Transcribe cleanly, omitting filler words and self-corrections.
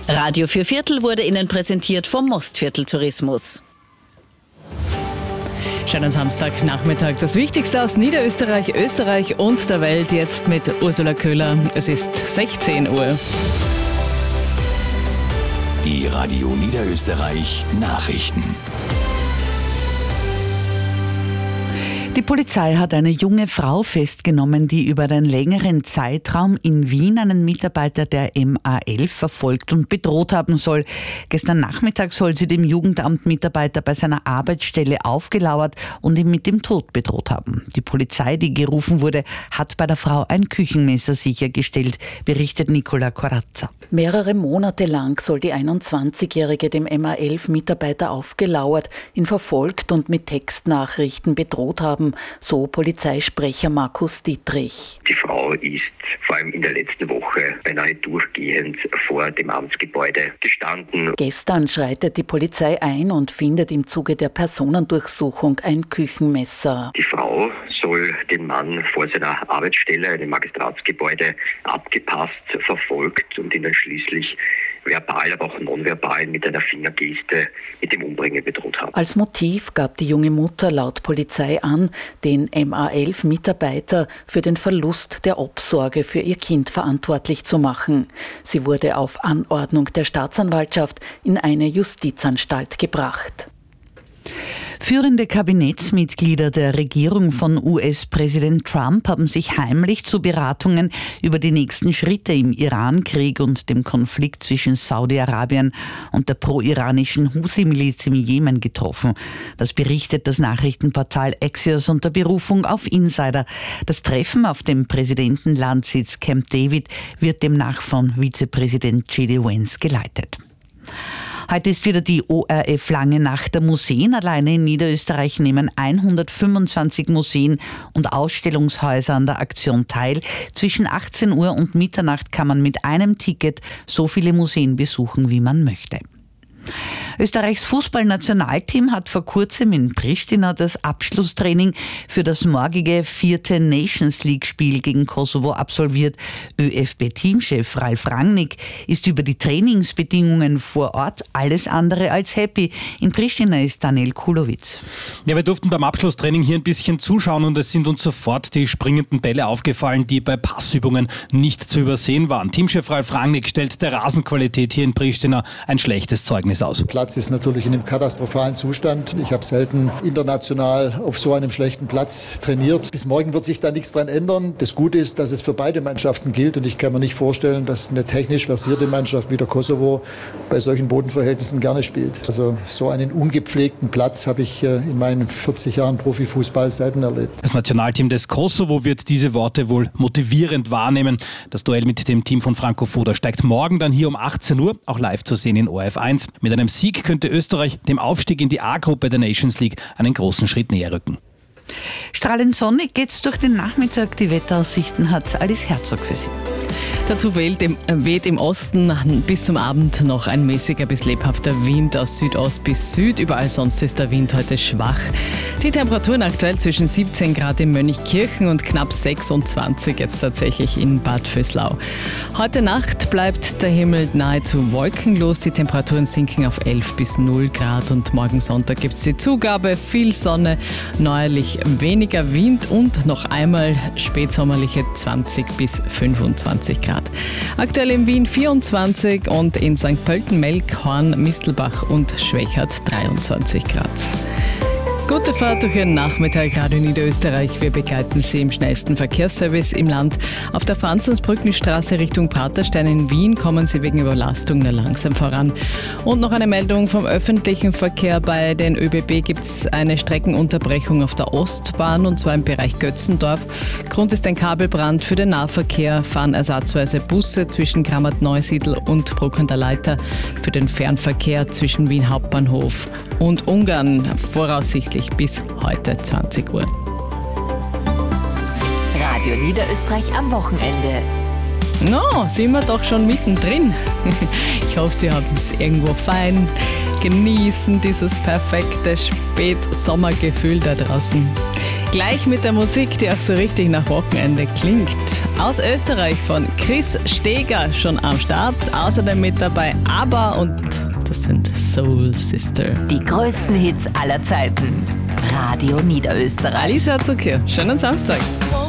Radio 4 Viertel wurde Ihnen präsentiert vom Mostviertel Tourismus. Schönen Samstagnachmittag. Das Wichtigste aus Niederösterreich, Österreich und der Welt jetzt mit Ursula Köhler. Es ist 16 Uhr. Die Radio Niederösterreich Nachrichten. Die Polizei hat eine junge Frau festgenommen, die über einen längeren Zeitraum in Wien einen Mitarbeiter der MA11 verfolgt und bedroht haben soll. Gestern Nachmittag soll sie dem Jugendamt-Mitarbeiter bei seiner Arbeitsstelle aufgelauert und ihn mit dem Tod bedroht haben. Die Polizei, die gerufen wurde, hat bei der Frau ein Küchenmesser sichergestellt, berichtet Nicola Corazza. Mehrere Monate lang soll die 21-Jährige dem MA11-Mitarbeiter aufgelauert, ihn verfolgt und mit Textnachrichten bedroht haben, so Polizeisprecher Markus Dietrich. Die Frau ist vor allem in der letzten Woche beinahe durchgehend vor dem Amtsgebäude gestanden. Gestern schreitet die Polizei ein und findet im Zuge der Personendurchsuchung ein Küchenmesser. Die Frau soll den Mann vor seiner Arbeitsstelle, einem Magistratsgebäude, abgepasst, verfolgt und ihn dann schließlich verbal, aber auch nonverbal mit einer Fingergeste mit dem Umbringen bedroht haben. Als Motiv gab die junge Mutter laut Polizei an, den MA11-Mitarbeiter für den Verlust der Obsorge für ihr Kind verantwortlich zu machen. Sie wurde auf Anordnung der Staatsanwaltschaft in eine Justizanstalt gebracht. Führende Kabinettsmitglieder der Regierung von US-Präsident Trump haben sich heimlich zu Beratungen über die nächsten Schritte im Iran-Krieg und dem Konflikt zwischen Saudi-Arabien und der pro-iranischen Houthi-Miliz im Jemen getroffen. Das berichtet das Nachrichtenportal Axios unter Berufung auf Insider. Das Treffen auf dem Präsidentenlandsitz Camp David wird demnach von Vizepräsident J.D. Vance geleitet. Heute ist wieder die ORF Lange Nacht der Museen. Alleine in Niederösterreich nehmen 125 Museen und Ausstellungshäuser an der Aktion teil. Zwischen 18 Uhr und Mitternacht kann man mit einem Ticket so viele Museen besuchen, wie man möchte. Österreichs Fußballnationalteam hat vor kurzem in Pristina das Abschlusstraining für das morgige 4. Nations League-Spiel gegen Kosovo absolviert. ÖFB-Teamchef Ralf Rangnick ist über die Trainingsbedingungen vor Ort alles andere als happy. In Pristina ist Daniel Kulowitz. Ja, wir durften beim Abschlusstraining hier ein bisschen zuschauen und es sind uns sofort die springenden Bälle aufgefallen, die bei Passübungen nicht zu übersehen waren. Teamchef Ralf Rangnick stellt der Rasenqualität hier in Pristina ein schlechtes Zeugnis aus. Der Platz ist natürlich in einem katastrophalen Zustand. Ich habe selten international auf so einem schlechten Platz trainiert. Bis morgen wird sich da nichts dran ändern. Das Gute ist, dass es für beide Mannschaften gilt und ich kann mir nicht vorstellen, dass eine technisch versierte Mannschaft wie der Kosovo bei solchen Bodenverhältnissen gerne spielt. Also so einen ungepflegten Platz habe ich in meinen 40 Jahren Profifußball selten erlebt. Das Nationalteam des Kosovo wird diese Worte wohl motivierend wahrnehmen. Das Duell mit dem Team von Franco Foda steigt morgen dann hier um 18 Uhr, auch live zu sehen in ORF 1. Mit einem Sieg könnte Österreich dem Aufstieg in die A-Gruppe der Nations League einen großen Schritt näher rücken. Strahlend sonnig geht's durch den Nachmittag. Die Wetteraussichten hat Alice Herzog für Sie. Dazu weht im Osten bis zum Abend noch ein mäßiger bis lebhafter Wind aus Südost bis Süd. Überall sonst ist der Wind heute schwach. Die Temperaturen aktuell zwischen 17 Grad in Mönchkirchen und knapp 26 jetzt tatsächlich in Bad Vöslau. Heute Nacht bleibt der Himmel nahezu wolkenlos. Die Temperaturen sinken auf 11 bis 0 Grad und morgen Sonntag gibt es die Zugabe, viel Sonne, neuerlich weniger Wind und noch einmal spätsommerliche 20 bis 25 Grad. Aktuell in Wien 24 und in St. Pölten, Melkhorn, Mistelbach und Schwächert 23 Grad. Gute Fahrt durch Ihren Nachmittag, Radio Niederösterreich. Wir begleiten Sie im schnellsten Verkehrsservice im Land. Auf der Franzensbrückenstraße Richtung Praterstein in Wien kommen Sie wegen Überlastung nur langsam voran. Und noch eine Meldung vom öffentlichen Verkehr. Bei den ÖBB gibt es eine Streckenunterbrechung auf der Ostbahn und zwar im Bereich Götzendorf. Grund ist ein Kabelbrand. Für den Nahverkehr fahren ersatzweise Busse zwischen Grammat-Neusiedl und Bruck an der Leiter. Für den Fernverkehr zwischen Wien Hauptbahnhof und Ungarn voraussichtlich bis heute 20 Uhr. Radio Niederösterreich am Wochenende. No, sind wir doch schon mittendrin. Ich hoffe, Sie haben es irgendwo fein. Genießen dieses perfekte Spätsommergefühl da draußen. Gleich mit der Musik, die auch so richtig nach Wochenende klingt. Aus Österreich von Chris Steger schon am Start. Außerdem mit dabei ABBA und das sind Soul Sister. Die größten Hits aller Zeiten. Radio Niederösterreich. Alice Herzog hier. Schönen Samstag.